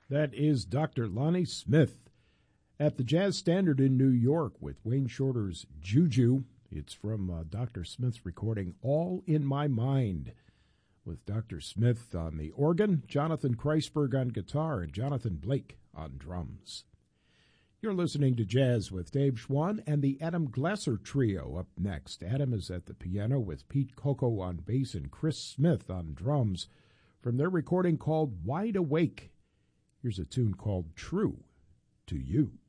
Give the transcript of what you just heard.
That is Dr. Lonnie Smith at the Jazz Standard in New York with Wayne Shorter's Juju. It's from Dr. Smith's recording All in My Mind, with Dr. Smith on the organ, Jonathan Kreisberg on guitar, and Jonathan Blake on drums. You're listening to Jazz with Dave Schwann and the Adam Glasser Trio up next. Adam is at the piano with Pete Coco on bass and Chris Smith on drums from their recording called Wide Awake. Here's a tune called True to You.